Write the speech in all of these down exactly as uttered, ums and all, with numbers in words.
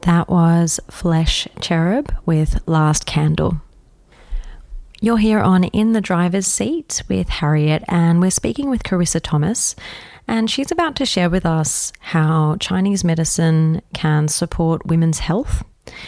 That was Flesh Cherub with Last Candle. You're here on In the Driver's Seat with Harriet, and we're speaking with Carissa Thomas, and she's about to share with us how Chinese medicine can support women's health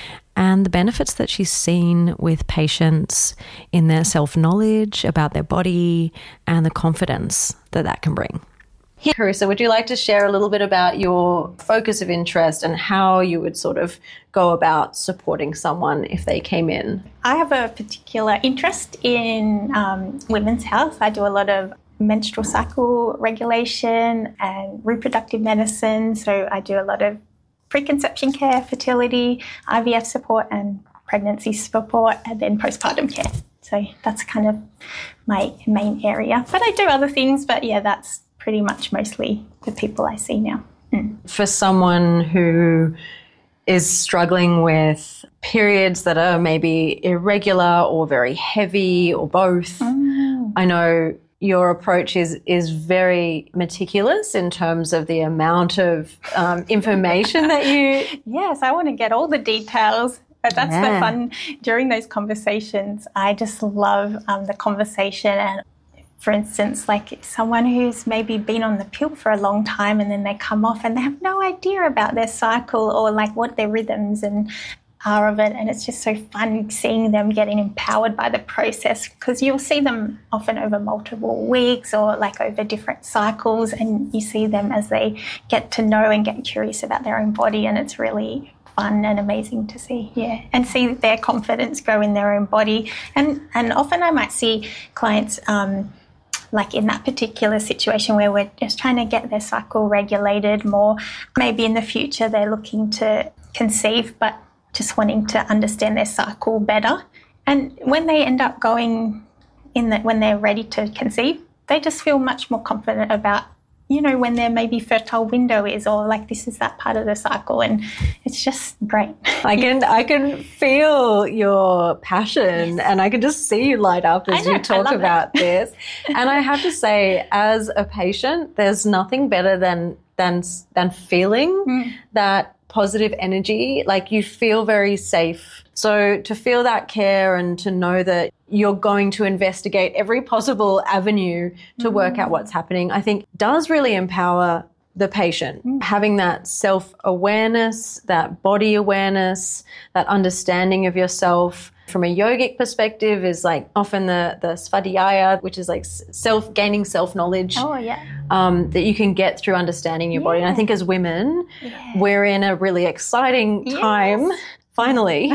and the benefits that she's seen with patients in their self-knowledge about their body and the confidence that that can bring. Yeah. Carissa, would you like to share a little bit about your focus of interest and how you would sort of go about supporting someone if they came in? I have a particular interest in um, women's health. I do a lot of menstrual cycle regulation and reproductive medicine. So I do a lot of preconception care, fertility, I V F support and pregnancy support, and then postpartum care. So that's kind of my main area. But I do other things, but yeah, that's pretty much mostly the people I see now. Mm. For someone who is struggling with periods that are maybe irregular or very heavy or both, mm. I know your approach is is very meticulous in terms of the amount of um, information that you... Yes, I want to get all the details. But that's yeah. the fun during those conversations. I just love um, the conversation. And for instance, like someone who's maybe been on the pill for a long time and then they come off and they have no idea about their cycle or like what their rhythms and are of it. And it's just so fun seeing them getting empowered by the process, because you'll see them often over multiple weeks or like over different cycles, and you see them as they get to know and get curious about their own body, and it's really fun and amazing to see, yeah, and see their confidence grow in their own body. And and often I might see clients um, like in that particular situation where we're just trying to get their cycle regulated more. Maybe in the future they're looking to conceive, but just wanting to understand their cycle better. And when they end up going in that, when they're ready to conceive, they just feel much more confident about, you know, when their maybe fertile window is, or like this is that part of the cycle, and it's just great. I can I can feel your passion, yes. and I can just see you light up as know, you talk about it. this. And I have to say, as a patient, there's nothing better than than than feeling mm. that positive energy. Like, you feel very safe. So to feel that care and to know that you're going to investigate every possible avenue to mm-hmm. work out what's happening, I think does really empower the patient. Mm-hmm. Having that self-awareness, that body awareness, that understanding of yourself from a yogic perspective is like often the, the svadhyaya, which is like self gaining self-knowledge. Oh, yeah. Um, that you can get through understanding your yeah. body. And I think as women, yeah. we're in a really exciting time, yes. finally,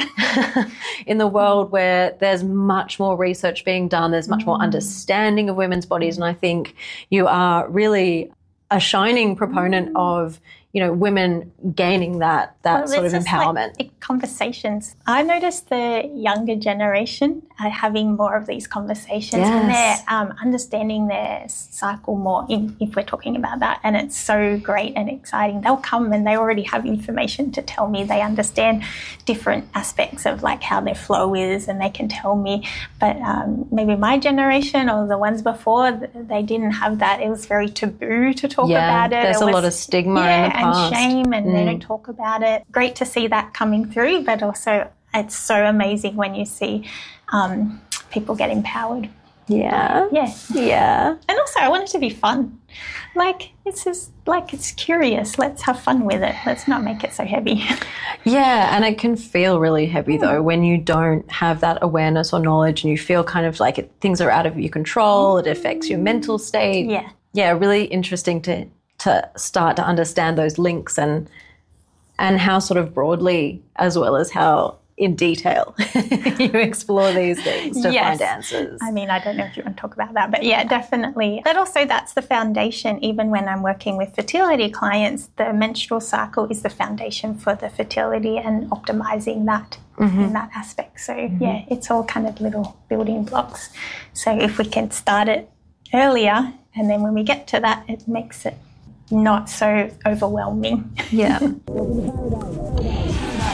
in the world where there's much more research being done, there's much mm. more understanding of women's bodies. And I think you are really a shining proponent mm. of, you know, women gaining that that well, sort of empowerment. Like conversations. I noticed the younger generation are having more of these conversations, yes. and they're um, understanding their cycle more, in, if we're talking about that. And it's so great and exciting. They'll come and they already have information to tell me. They understand different aspects of like how their flow is, and they can tell me. But um, maybe my generation or the ones before, they didn't have that. It was very taboo to talk yeah, about it. There's it a was, lot of stigma yeah, in the past. And shame, and mm. they don't talk about it. Great to see that coming through, but also it's so amazing when you see um, people get empowered. Yeah. Yeah. Yeah. And also I want it to be fun. Like, it's just like, it's curious. Let's have fun with it. Let's not make it so heavy. Yeah, and it can feel really heavy, though, when you don't have that awareness or knowledge and you feel kind of like it, things are out of your control. It affects your mental state. Yeah. Yeah, really interesting to to start to understand those links and and how sort of broadly as well as how in detail you explore these things to yes. find answers. I mean, I don't know if you want to talk about that, but yeah, definitely. But also that's the foundation. Even when I'm working with fertility clients, the menstrual cycle is the foundation for the fertility and optimizing that mm-hmm. in that aspect. So mm-hmm. yeah, it's all kind of little building blocks. So if we can start it earlier, and then when we get to that, it makes it not so overwhelming. Yeah.